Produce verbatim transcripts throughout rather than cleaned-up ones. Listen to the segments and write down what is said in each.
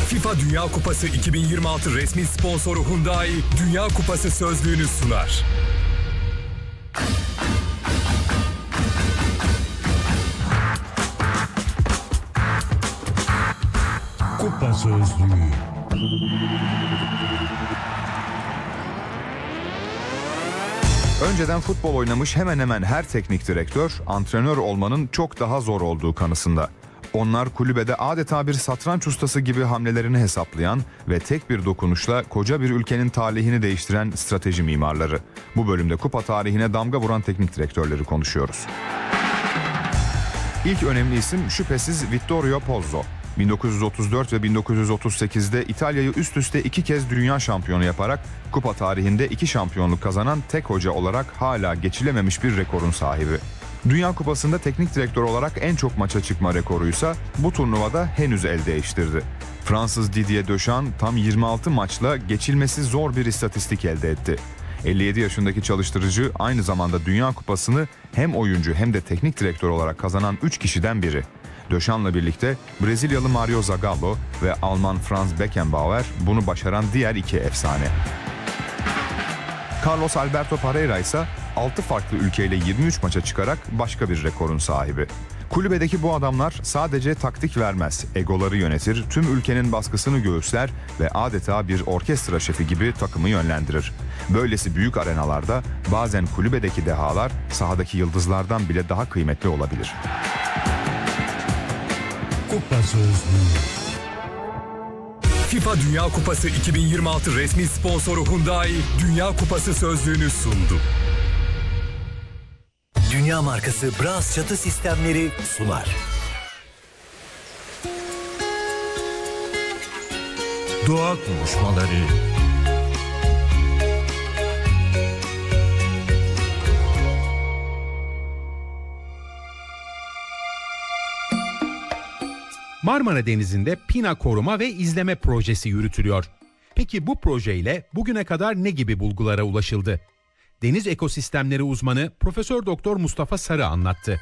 FIFA Dünya Kupası iki bin yirmi altı resmi sponsoru Hyundai, Dünya Kupası sözlüğünü sunar. Kupa Sözlüğü. Önceden futbol oynamış hemen hemen her teknik direktör, antrenör olmanın çok daha zor olduğu kanısında. Onlar kulübede adeta bir satranç ustası gibi hamlelerini hesaplayan ve tek bir dokunuşla koca bir ülkenin talihini değiştiren strateji mimarları. Bu bölümde kupa tarihine damga vuran teknik direktörleri konuşuyoruz. İlk önemli isim şüphesiz Vittorio Pozzo. bin dokuz yüz otuz dört ve bin dokuz yüz otuz sekizde İtalya'yı üst üste iki kez dünya şampiyonu yaparak kupa tarihinde iki şampiyonluk kazanan tek hoca olarak hala geçilememiş bir rekorun sahibi. Dünya Kupası'nda teknik direktör olarak en çok maça çıkma rekoruysa bu turnuvada henüz el değiştirdi. Fransız Didier Deschamps tam yirmi altı maçla geçilmesi zor bir istatistik elde etti. elli yedi yaşındaki çalıştırıcı aynı zamanda Dünya Kupası'nı hem oyuncu hem de teknik direktör olarak kazanan üç kişiden biri. Dechamps'la birlikte Brezilyalı Mario Zagallo ve Alman Franz Beckenbauer bunu başaran diğer iki efsane. Carlos Alberto Parreira ise altı farklı ülkeyle yirmi üç maça çıkarak başka bir rekorun sahibi. Kulübedeki bu adamlar sadece taktik vermez, egoları yönetir, tüm ülkenin baskısını göğüsler ve adeta bir orkestra şefi gibi takımı yönlendirir. Böylesi büyük arenalarda bazen kulübedeki dehalar sahadaki yıldızlardan bile daha kıymetli olabilir. Kupa Sözlüğü. FIFA Dünya Kupası iki bin yirmi altı resmi sponsoru Hyundai, Dünya Kupası sözlüğünü sundu. Dünya markası Bras çatı sistemleri sunar. Doğa konuşmaları. Marmara Denizi'nde Pina Koruma ve İzleme Projesi yürütülüyor. Peki bu projeyle bugüne kadar ne gibi bulgulara ulaşıldı? Deniz ekosistemleri uzmanı Profesör Doktor Mustafa Sarı anlattı.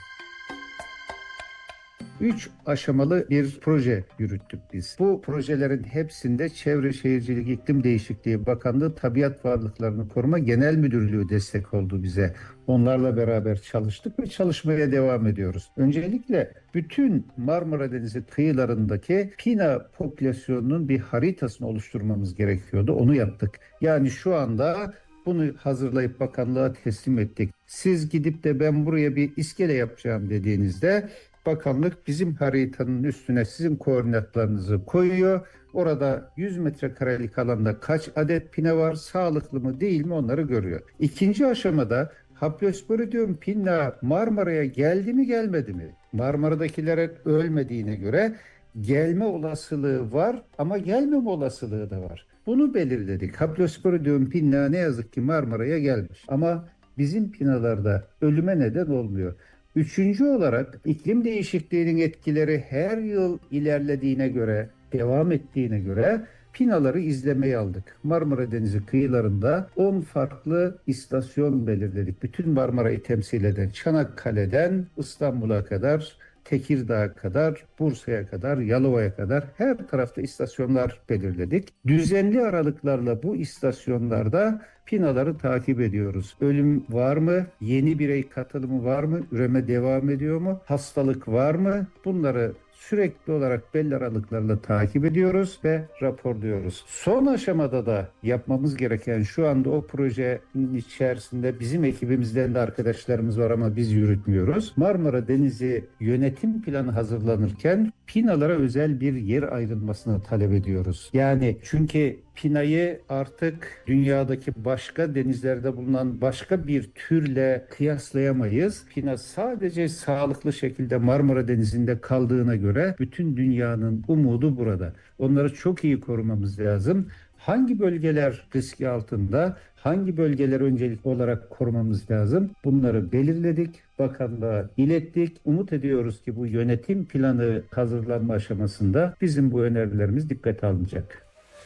Üç aşamalı bir proje yürüttük biz. Bu projelerin hepsinde Çevre Şehircilik İklim Değişikliği Bakanlığı Tabiat Varlıklarını Koruma Genel Müdürlüğü destek oldu bize. Onlarla beraber çalıştık ve çalışmaya devam ediyoruz. Öncelikle bütün Marmara Denizi kıyılarındaki Pina popülasyonunun bir haritasını oluşturmamız gerekiyordu. Onu yaptık. Yani şu anda bunu hazırlayıp bakanlığa teslim ettik. Siz gidip de ben buraya bir iskele yapacağım dediğinizde bakanlık bizim haritanın üstüne sizin koordinatlarınızı koyuyor. Orada yüz metrekarelik alanda kaç adet pina var, sağlıklı mı değil mi onları görüyor. İkinci aşamada Haplosporidium pinna Marmara'ya geldi mi gelmedi mi? Marmara'dakilerin ölmediğine göre gelme olasılığı var ama gelmeme olasılığı da var. Bunu belirledik. Haplosporidium pinna ne yazık ki Marmara'ya gelmiş. Ama bizim pinalarda ölüme neden olmuyor. Üçüncü olarak iklim değişikliğinin etkileri her yıl ilerlediğine göre, devam ettiğine göre pinaları izlemeye aldık. Marmara Denizi kıyılarında on farklı istasyon belirledik. Bütün Marmara'yı temsil eden Çanakkale'den İstanbul'a kadar, Tekirdağ'a kadar, Bursa'ya kadar, Yalova'ya kadar her tarafta istasyonlar belirledik. Düzenli aralıklarla bu istasyonlarda pinaları takip ediyoruz. Ölüm var mı? Yeni birey katılımı var mı? Üreme devam ediyor mu? Hastalık var mı? Bunları sürekli olarak belli aralıklarla takip ediyoruz ve raporluyoruz. Son aşamada da yapmamız gereken şu anda o projenin içerisinde bizim ekibimizden de arkadaşlarımız var ama biz yürütmüyoruz. Marmara Denizi yönetim planı hazırlanırken pinalara özel bir yer ayrılmasını talep ediyoruz. Yani çünkü pinayı artık dünyadaki başka denizlerde bulunan başka bir türle kıyaslayamayız. Pina sadece sağlıklı şekilde Marmara Denizi'nde kaldığına göre bütün dünyanın umudu burada. Onları çok iyi korumamız lazım. Hangi bölgeler riski altında, hangi bölgeler öncelikli olarak korumamız lazım? Bunları belirledik, bakanlığa ilettik. Umut ediyoruz ki bu yönetim planı hazırlanma aşamasında bizim bu önerilerimiz dikkate alınacak.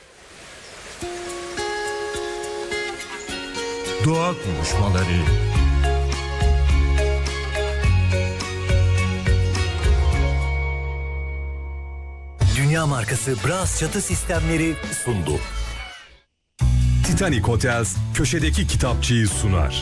Doğa konuşmaları. dünya markası Bras Çatı Sistemleri sundu. Titanic Hotels köşedeki kitapçıyı sunar.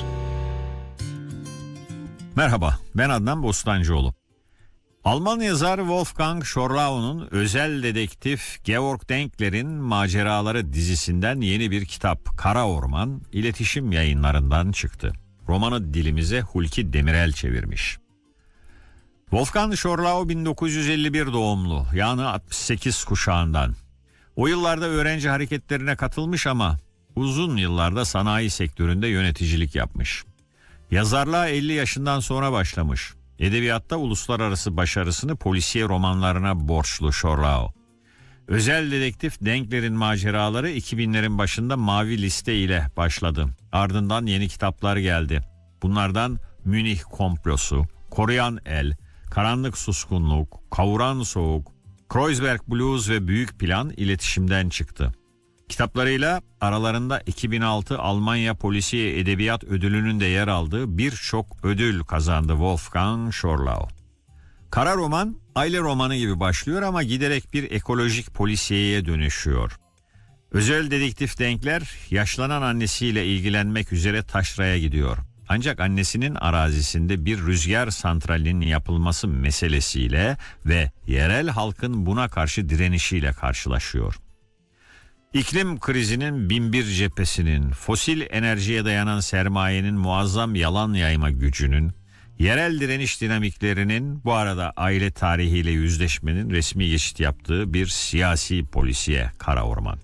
Merhaba, ben Adnan Bostancıoğlu. Alman yazar Wolfgang Schorlau'nun özel dedektif Georg Denkler'in Maceraları dizisinden yeni bir kitap Kara Orman iletişim yayınlarından çıktı. Romanı dilimize Hulki Demirel çevirmiş. Wolfgang Schorlau bin dokuz yüz elli bir doğumlu, yani altmış sekiz kuşağından. O yıllarda öğrenci hareketlerine katılmış ama uzun yıllarda sanayi sektöründe yöneticilik yapmış. Yazarlığa elli yaşından sonra başlamış. Edebiyatta uluslararası başarısını polisiye romanlarına borçlu Schorlau. Özel dedektif Denkler'in maceraları iki binlerin başında Mavi Liste ile başladı. Ardından yeni kitaplar geldi. Bunlardan Münih Komplosu, Koruyan El, Karanlık Suskunluk, Kavuran Soğuk, Kreuzberg Blues ve Büyük Plan iletişimden çıktı. Kitaplarıyla aralarında iki bin altı Almanya Polisiye Edebiyat Ödülü'nün de yer aldığı birçok ödül kazandı Wolfgang Schorlau. Kara roman aile romanı gibi başlıyor ama giderek bir ekolojik polisiyeye dönüşüyor. Özel dedektif Denkler yaşlanan annesiyle ilgilenmek üzere taşraya gidiyor. Ancak annesinin arazisinde bir rüzgar santralinin yapılması meselesiyle ve yerel halkın buna karşı direnişiyle karşılaşıyor. İklim krizinin binbir cephesinin, fosil enerjiye dayanan sermayenin muazzam yalan yayma gücünün, yerel direniş dinamiklerinin, bu arada aile tarihiyle yüzleşmenin resmi geçit yaptığı bir siyasi polisiye Kara Orman.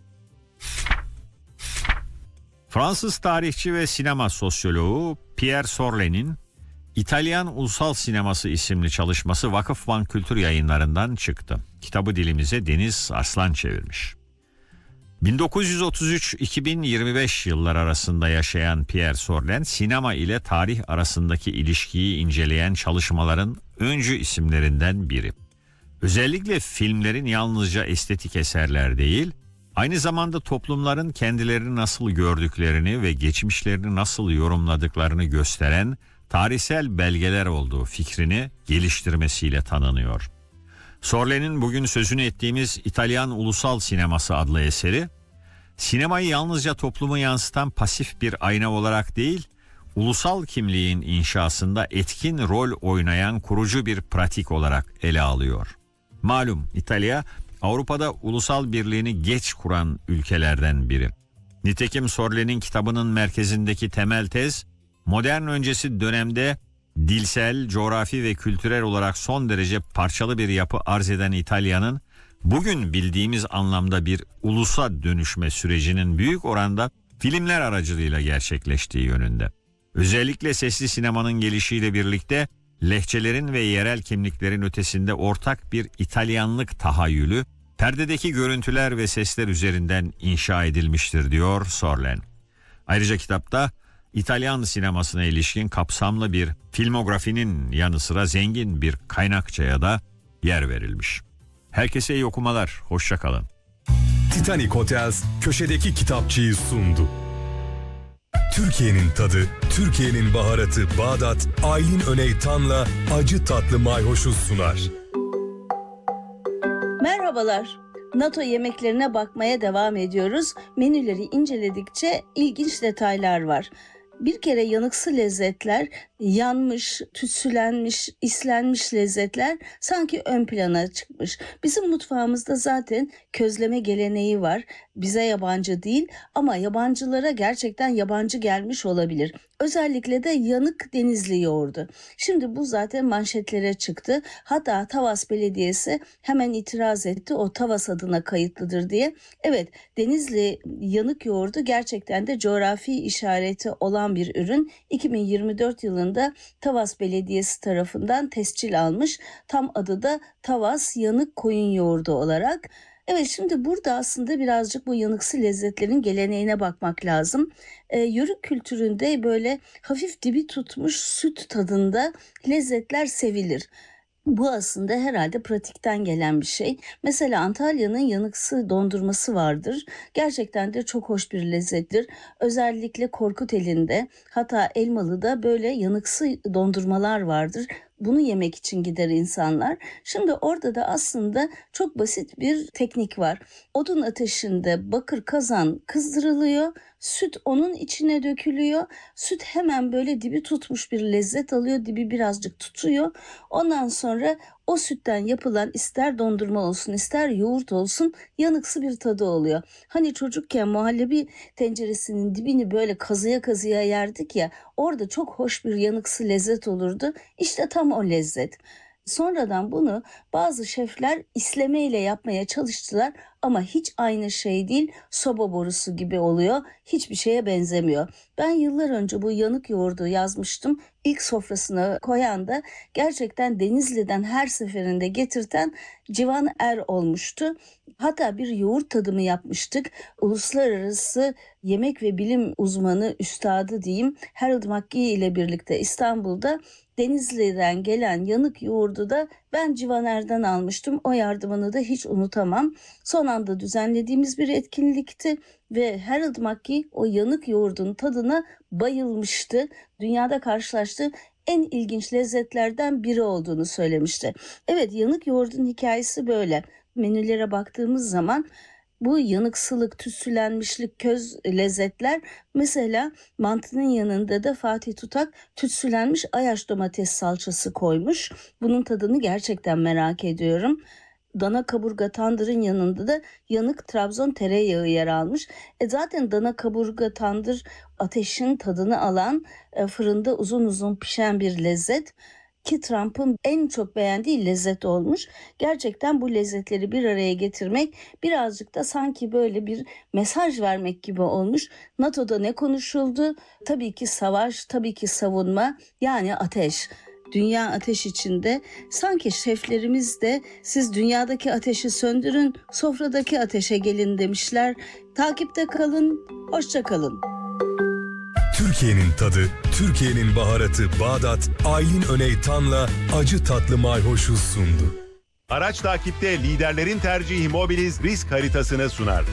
Fransız tarihçi ve sinema sosyoloğu Pierre Sorle'nin İtalyan Ulusal Sineması isimli çalışması Vakıfbank Kültür Yayınları'ndan çıktı. Kitabı dilimize Deniz Arslan çevirmiş. bin dokuz yüz otuz üç - iki bin yirmi beş yıllar arasında yaşayan Pierre Sorlen, sinema ile tarih arasındaki ilişkiyi inceleyen çalışmaların öncü isimlerinden biri. Özellikle filmlerin yalnızca estetik eserler değil, aynı zamanda toplumların kendilerini nasıl gördüklerini ve geçmişlerini nasıl yorumladıklarını gösteren tarihsel belgeler olduğu fikrini geliştirmesiyle tanınıyor. Sorle'nin bugün sözünü ettiğimiz İtalyan Ulusal Sineması adlı eseri, sinemayı yalnızca toplumu yansıtan pasif bir ayna olarak değil, ulusal kimliğin inşasında etkin rol oynayan kurucu bir pratik olarak ele alıyor. Malum İtalya, Avrupa'da ulusal birliğini geç kuran ülkelerden biri. Nitekim Sorle'nin kitabının merkezindeki temel tez, modern öncesi dönemde dilsel, coğrafi ve kültürel olarak son derece parçalı bir yapı arz eden İtalya'nın bugün bildiğimiz anlamda bir ulusa dönüşme sürecinin büyük oranda filmler aracılığıyla gerçekleştiği yönünde. Özellikle sesli sinemanın gelişiyle birlikte lehçelerin ve yerel kimliklerin ötesinde ortak bir İtalyanlık tahayyülü perdedeki görüntüler ve sesler üzerinden inşa edilmiştir diyor Sorlen. Ayrıca kitapta İtalyan sinemasına ilişkin kapsamlı bir filmografinin yanı sıra zengin bir kaynakçaya da yer verilmiş. Herkese iyi okumalar, hoşça kalın. Titanic Hotels köşedeki kitapçıyı sundu. Türkiye'nin tadı, Türkiye'nin baharatı Bağdat, Aylin Öneytan'la acı tatlı mayhoşu sunar. Merhabalar. NATO yemeklerine bakmaya devam ediyoruz. Menüleri inceledikçe ilginç detaylar var. Bir kere yanıksı lezzetler, yanmış, tütsülenmiş, islenmiş lezzetler sanki ön plana çıkmış. Bizim mutfağımızda zaten közleme geleneği var. Bize yabancı değil ama yabancılara gerçekten yabancı gelmiş olabilir. Özellikle de yanık denizli yoğurdu. Şimdi bu zaten manşetlere çıktı. Hatta Tavas Belediyesi hemen itiraz etti. O Tavas adına kayıtlıdır diye. Evet, denizli yanık yoğurdu gerçekten de coğrafi işareti olan bir ürün. iki bin yirmi dört yılında Tavas Belediyesi tarafından tescil almış. Tam adı da Tavas Yanık Koyun Yoğurdu olarak. Evet, şimdi burada aslında birazcık bu yanıksı lezzetlerin geleneğine bakmak lazım. E, yörük kültüründe böyle hafif dibi tutmuş süt tadında lezzetler sevilir. Bu aslında herhalde pratikten gelen bir şey. Mesela Antalya'nın yanıksı dondurması vardır. Gerçekten de çok hoş bir lezzettir. Özellikle Korkuteli'nde, hatta Elmalı'da böyle yanıksı dondurmalar vardır. Bunu yemek için gider insanlar. Şimdi orada da aslında çok basit bir teknik var. Odun ateşinde bakır kazan kızdırılıyor. Süt onun içine dökülüyor. Süt hemen böyle dibi tutmuş bir lezzet alıyor. Dibi birazcık tutuyor. Ondan sonra o sütten yapılan ister dondurma olsun ister yoğurt olsun yanıksı bir tadı oluyor. Hani çocukken muhallebi tenceresinin dibini böyle kazıya kazıya yerdik ya, orada çok hoş bir yanıksı lezzet olurdu. İşte tam o lezzet. Sonradan bunu bazı şefler islemeyle yapmaya çalıştılar ama hiç aynı şey değil, soba borusu gibi oluyor, hiçbir şeye benzemiyor. Ben yıllar önce bu yanık yoğurdu yazmıştım. İlk sofrasına koyan da gerçekten Denizli'den her seferinde getirten Civan Er olmuştu. Hatta bir yoğurt tadımı yapmıştık. Uluslararası yemek ve bilim uzmanı üstadı diyeyim Harold McGee ile birlikte İstanbul'da Denizli'den gelen yanık yoğurdu da ben Civan Er'den almıştım. O yardımını da hiç unutamam. Son anda düzenlediğimiz bir etkinlikti ve Harold McGee o yanık yoğurdun tadına bayılmıştı. Dünyada karşılaştığı en ilginç lezzetlerden biri olduğunu söylemişti. Evet, yanık yoğurdun hikayesi böyle. Menülere baktığımız zaman bu yanıksılık, tütsülenmişlik, köz lezzetler, mesela mantının yanında da Fatih Tutak tütsülenmiş Ayaş domates salçası koymuş. Bunun tadını gerçekten merak ediyorum. Dana kaburga tandırın yanında da yanık Trabzon tereyağı yer almış. E zaten dana kaburga tandır ateşin tadını alan, e, fırında uzun uzun pişen bir lezzet. Ki Trump'ın en çok beğendiği lezzet olmuş. Gerçekten bu lezzetleri bir araya getirmek birazcık da sanki böyle bir mesaj vermek gibi olmuş. NATO'da ne konuşuldu? Tabii ki savaş, tabii ki savunma, yani ateş. Dünya ateş içinde. Sanki şeflerimiz de siz dünyadaki ateşi söndürün, sofradaki ateşe gelin demişler. Takipte kalın, hoşça kalın. Türkiye'nin tadı, Türkiye'nin baharatı Bağdat, Aylin Öneytan'la acı tatlı mayhoşu sundu. Araç takipte liderlerin tercihi Mobiliz risk haritasını sunar.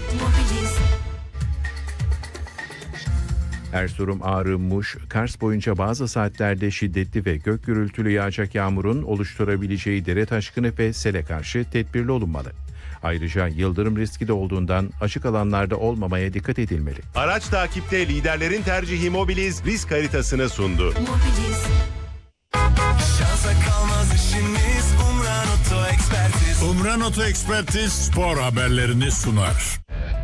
Erzurum, Ağrı, Muş, Kars boyunca bazı saatlerde şiddetli ve gök gürültülü yağacak yağmurun oluşturabileceği dere taşkını ve sele karşı tedbirli olunmalı. Ayrıca yıldırım riski de olduğundan açık alanlarda olmamaya dikkat edilmeli. Araç takipte liderlerin tercihi Mobiliz risk haritasını sundu. Mobiliz. Şansa kalmaz işimiz, Umran Oto Ekspertiz. Umran Oto Ekspertiz spor haberlerini sunar.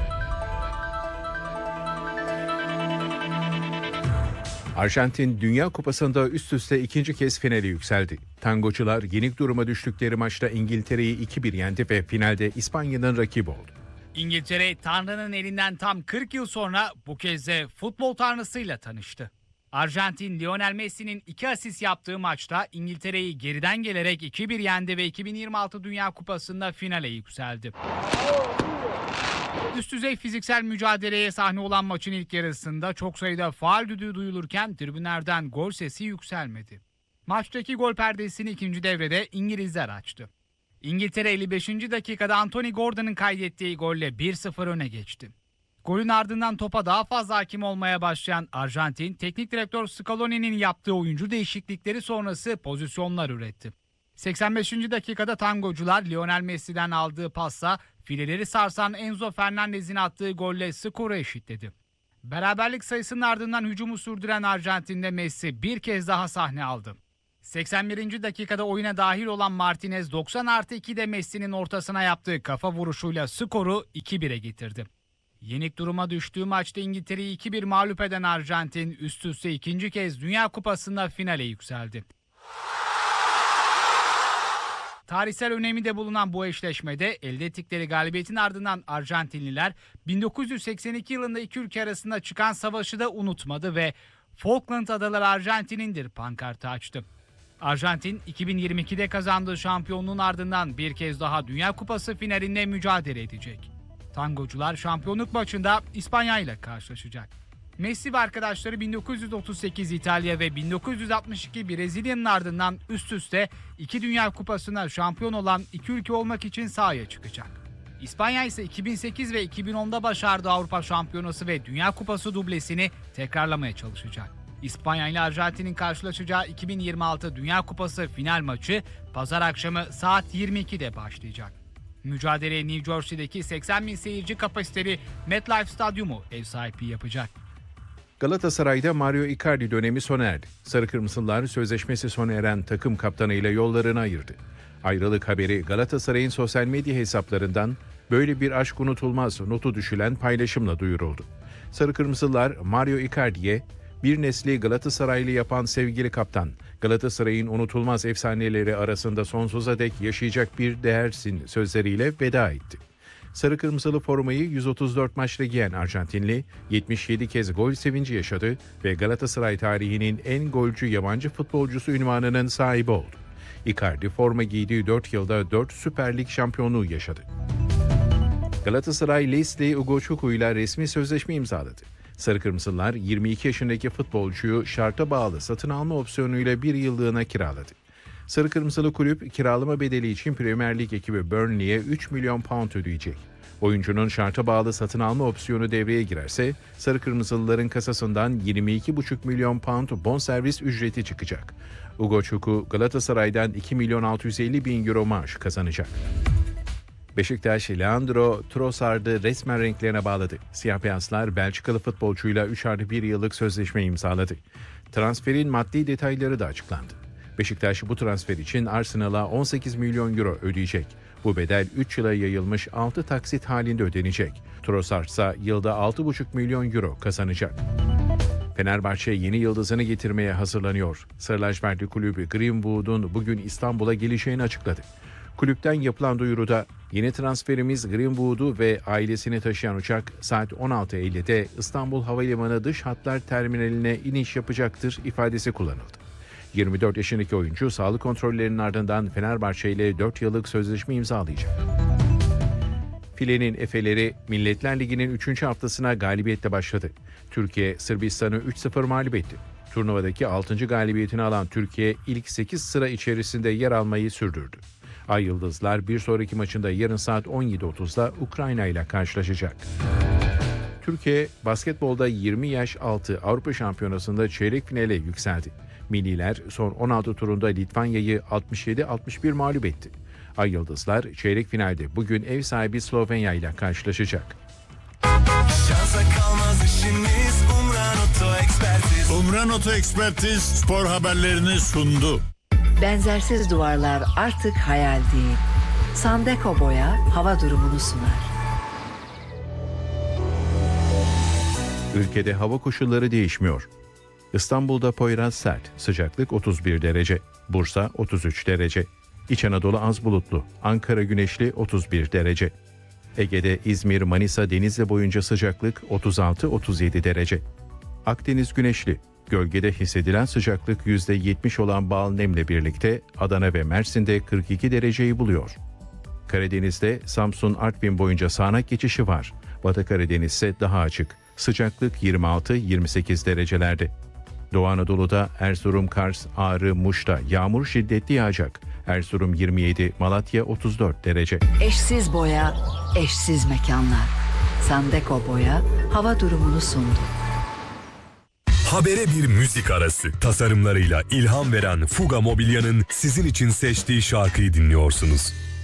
Arjantin Dünya Kupası'nda üst üste ikinci kez finale yükseldi. Tangocular yenik duruma düştükleri maçta İngiltere'yi iki bir yendi ve finalde İspanya'nın rakibi oldu. İngiltere, Tanrı'nın elinden tam kırk yıl sonra bu kez de futbol tanrısıyla tanıştı. Arjantin, Lionel Messi'nin iki asist yaptığı maçta İngiltere'yi geriden gelerek iki bir yendi ve iki bin yirmi altı Dünya Kupası'nda finale yükseldi. Üst düzey fiziksel mücadeleye sahne olan maçın ilk yarısında çok sayıda faul düdüğü duyulurken tribünlerden gol sesi yükselmedi. Maçtaki gol perdesini ikinci devrede İngilizler açtı. İngiltere elli beşinci dakikada Anthony Gordon'ın kaydettiği golle bir sıfır öne geçti. Golün ardından topa daha fazla hakim olmaya başlayan Arjantin, teknik direktör Scaloni'nin yaptığı oyuncu değişiklikleri sonrası pozisyonlar üretti. seksen beşinci dakikada tangocular Lionel Messi'den aldığı pasla fileleri sarsan Enzo Fernandez'in attığı golle skoru eşitledi. Beraberlik sayısının ardından hücumu sürdüren Arjantin'de Messi bir kez daha sahne aldı. seksen birinci dakikada oyuna dahil olan Martinez doksan artı ikide Messi'nin ortasına yaptığı kafa vuruşuyla skoru iki bire getirdi. Yenik duruma düştüğü maçta İngiltere'yi iki bir mağlup eden Arjantin üst üste ikinci kez Dünya Kupası'nda finale yükseldi. Tarihsel önemi de bulunan bu eşleşmede elde ettikleri galibiyetin ardından Arjantinliler bin dokuz yüz seksen iki yılında iki ülke arasında çıkan savaşı da unutmadı ve Falkland Adaları Arjantin'indir pankartı açtı. Arjantin iki bin yirmi ikide kazandığı şampiyonluğun ardından bir kez daha Dünya Kupası finalinde mücadele edecek. Tangocular şampiyonluk maçında İspanya ile karşılaşacak. Messi ve arkadaşları bin dokuz yüz otuz sekiz İtalya ve bin dokuz yüz altmış iki Brezilya'nın ardından üst üste iki Dünya Kupası'na şampiyon olan iki ülke olmak için sahaya çıkacak. İspanya ise iki bin sekiz ve iki bin onda başardığı Avrupa Şampiyonası ve Dünya Kupası dublesini tekrarlamaya çalışacak. İspanya ile Arjantin'in karşılaşacağı iki bin yirmi altı Dünya Kupası final maçı pazar akşamı saat yirmi ikide başlayacak. Mücadeleye New Jersey'deki seksen bin seyirci kapasiteli MetLife Stadyumu ev sahipliği yapacak. Galatasaray'da Mario Icardi dönemi sona erdi. Sarı Kırmızılar sözleşmesi sona eren takım kaptanıyla yollarını ayırdı. Ayrılık haberi Galatasaray'ın sosyal medya hesaplarından "Böyle bir aşk unutulmaz" notu düşülen paylaşımla duyuruldu. Sarı Kırmızılar Mario Icardi'ye "Bir nesli Galatasaraylı yapan sevgili kaptan, Galatasaray'ın unutulmaz efsaneleri arasında sonsuza dek yaşayacak bir değersin" sözleriyle veda etti. Sarı Kırmızılı formayı yüz otuz dört maçta giyen Arjantinli yetmiş yedi kez gol sevinci yaşadı ve Galatasaray tarihinin en golcü yabancı futbolcusu unvanının sahibi oldu. Icardi forma giydiği dört yılda dört Süper Lig şampiyonluğu yaşadı. Galatasaray Leslie Ugochukwu ile resmi sözleşme imzaladı. Sarı Kırmızılar yirmi iki yaşındaki futbolcuyu şarta bağlı satın alma opsiyonuyla bir yıllığına kiraladı. Sarı Kırmızılı kulüp kiralama bedeli için Premier Lig ekibi Burnley'e üç milyon pound ödeyecek. Oyuncunun şarta bağlı satın alma opsiyonu devreye girerse Sarı Kırmızılıların kasasından yirmi iki buçuk milyon pound bonservis ücreti çıkacak. Ugochukwu Galatasaray'dan iki milyon altı yüz elli bin euro maaş kazanacak. Beşiktaş, Leandro Trossard'ı resmen renklerine bağladı. Siyah beyazlar Belçikalı futbolcuyla üç artı bir yıllık sözleşme imzaladı. Transferin maddi detayları da açıklandı. Beşiktaş bu transfer için Arsenal'a on sekiz milyon euro ödeyecek. Bu bedel üç yıla yayılmış altı taksit halinde ödenecek. Trossard ise yılda altı buçuk milyon euro kazanacak. Fenerbahçe yeni yıldızını getirmeye hazırlanıyor. Sarı lacivertli kulübü Greenwood'un bugün İstanbul'a geleceğini açıkladı. Kulüpten yapılan duyuruda yeni transferimiz Greenwood'u ve ailesini taşıyan uçak saat on altı ellide İstanbul Havalimanı Dış Hatlar Terminaline iniş yapacaktır ifadesi kullanıldı. yirmi dört yaşındaki oyuncu sağlık kontrollerinin ardından Fenerbahçe ile dört yıllık sözleşme imzalayacak. Filenin Efeleri Milletler Ligi'nin üçüncü haftasına galibiyetle başladı. Türkiye Sırbistan'ı üç sıfır mağlup etti. Turnuvadaki altıncı galibiyetini alan Türkiye ilk sekiz sıra içerisinde yer almayı sürdürdü. Ay Yıldızlar bir sonraki maçında yarın saat on yedi otuzda Ukrayna ile karşılaşacak. Türkiye basketbolda yirmi yaş altı Avrupa Şampiyonası'nda çeyrek finale yükseldi. Milliler son on altı turunda Litvanya'yı altmış yedi altmış bir mağlup etti. Ay Yıldızlar çeyrek finalde bugün ev sahibi Slovenya ile karşılaşacak. Şansa kalmaz işimiz, Umran Oto Ekspertiz. Umran Oto Ekspertiz spor haberlerini sundu. Benzersiz duvarlar artık hayal değil. Sandeko Boya hava durumunu sunar. Ülkede hava koşulları değişmiyor. İstanbul'da Poyraz sert, sıcaklık otuz bir derece. Bursa otuz üç derece. İç Anadolu az bulutlu, Ankara güneşli otuz bir derece. Ege'de İzmir, Manisa, Denizli boyunca sıcaklık otuz altı otuz yedi derece. Akdeniz güneşli, gölgede hissedilen sıcaklık yüzde yetmiş olan bal nemle birlikte Adana ve Mersin'de kırk iki dereceyi buluyor. Karadeniz'de Samsun, Artvin boyunca sağanak geçişi var. Batı Karadeniz ise daha açık. Sıcaklık yirmi altı yirmi sekiz derecelerde. Doğu Anadolu'da Erzurum, Kars, Ağrı, Muş'ta yağmur şiddetli yağacak. Erzurum yirmi yedi, Malatya otuz dört derece. Eşsiz boya, eşsiz mekanlar. Sandeko Boya hava durumunu sundu. Habere bir müzik arası. Tasarımlarıyla ilham veren Fuga Mobilya'nın sizin için seçtiği şarkıyı dinliyorsunuz.